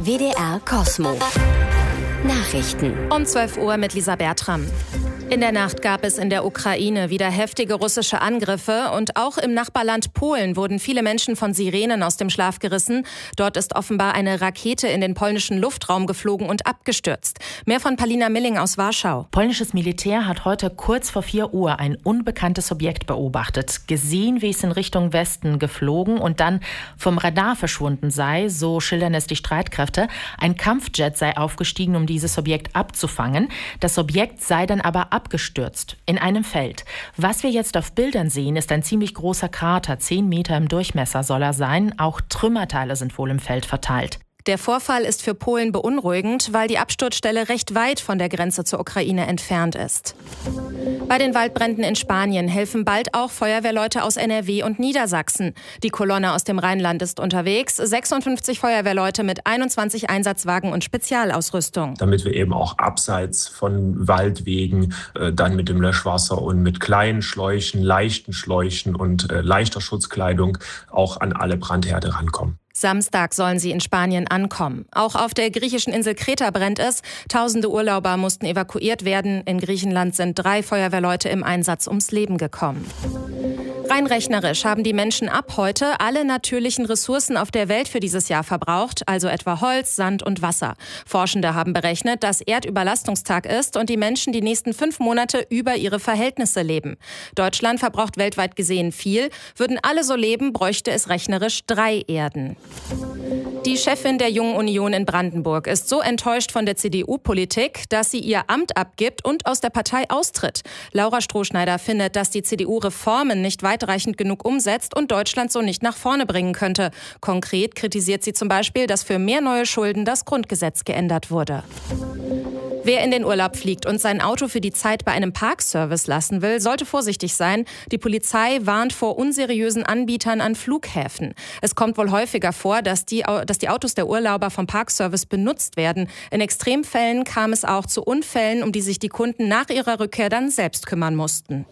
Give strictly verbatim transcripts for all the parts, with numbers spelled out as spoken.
W D R Cosmo. Nachrichten. Um zwölf Uhr mit Lisa Bertram. In der Nacht gab es in der Ukraine wieder heftige russische Angriffe und auch im Nachbarland Polen wurden viele Menschen von Sirenen aus dem Schlaf gerissen. Dort ist offenbar eine Rakete in den polnischen Luftraum geflogen und abgestürzt. Mehr von Palina Milling aus Warschau. Polnisches Militär hat heute kurz vor vier Uhr ein unbekanntes Objekt beobachtet, gesehen, wie es in Richtung Westen geflogen und dann vom Radar verschwunden sei, so schildern es die Streitkräfte. Ein Kampfjet sei aufgestiegen, um dieses Objekt abzufangen. Das Objekt sei dann aber abgestürzt. abgestürzt in einem Feld. Was wir jetzt auf Bildern sehen, ist ein ziemlich großer Krater. Zehn Meter im Durchmesser soll er sein. Auch Trümmerteile sind wohl im Feld verteilt. Der Vorfall ist für Polen beunruhigend, weil die Absturzstelle recht weit von der Grenze zur Ukraine entfernt ist. Bei den Waldbränden in Spanien helfen bald auch Feuerwehrleute aus N R W und Niedersachsen. Die Kolonne aus dem Rheinland ist unterwegs. sechsundfünfzig Feuerwehrleute mit einundzwanzig Einsatzwagen und Spezialausrüstung. Damit wir eben auch abseits von Waldwegen äh, dann mit dem Löschwasser und mit kleinen Schläuchen, leichten Schläuchen und äh, leichter Schutzkleidung auch an alle Brandherde rankommen. Samstag sollen sie in Spanien ankommen. Auch auf der griechischen Insel Kreta brennt es. Tausende Urlauber mussten evakuiert werden. In Griechenland sind drei Feuerwehrleute im Einsatz ums Leben gekommen. Rein rechnerisch haben die Menschen ab heute alle natürlichen Ressourcen auf der Welt für dieses Jahr verbraucht, also etwa Holz, Sand und Wasser. Forschende haben berechnet, dass Erdüberlastungstag ist und die Menschen die nächsten fünf Monate über ihre Verhältnisse leben. Deutschland verbraucht weltweit gesehen viel. Würden alle so leben, bräuchte es rechnerisch drei Erden. Die Chefin der Jungen Union in Brandenburg ist so enttäuscht von der C D U-Politik, dass sie ihr Amt abgibt und aus der Partei austritt. Laura Strohschneider findet, dass die C D U Reformen nicht weitreichend genug umsetzt und Deutschland so nicht nach vorne bringen könnte. Konkret kritisiert sie zum Beispiel, dass für mehr neue Schulden das Grundgesetz geändert wurde. Wer in den Urlaub fliegt und sein Auto für die Zeit bei einem Parkservice lassen will, sollte vorsichtig sein. Die Polizei warnt vor unseriösen Anbietern an Flughäfen. Es kommt wohl häufiger vor, dass die, dass die Autos der Urlauber vom Parkservice benutzt werden. In Extremfällen kam es auch zu Unfällen, um die sich die Kunden nach ihrer Rückkehr dann selbst kümmern mussten.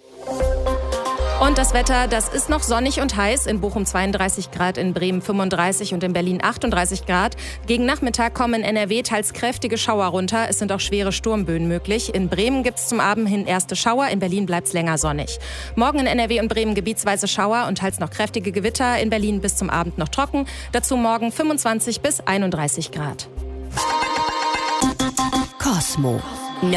Und das Wetter, das ist noch sonnig und heiß. In Bochum zweiunddreißig Grad, in Bremen fünfunddreißig und in Berlin achtunddreißig Grad. Gegen Nachmittag kommen in N R W teils kräftige Schauer runter. Es sind auch schwere Sturmböen möglich. In Bremen gibt es zum Abend hin erste Schauer, in Berlin bleibt es länger sonnig. Morgen in N R W und Bremen gebietsweise Schauer und teils noch kräftige Gewitter. In Berlin bis zum Abend noch trocken. Dazu morgen fünfundzwanzig bis einunddreißig Grad. Cosmo.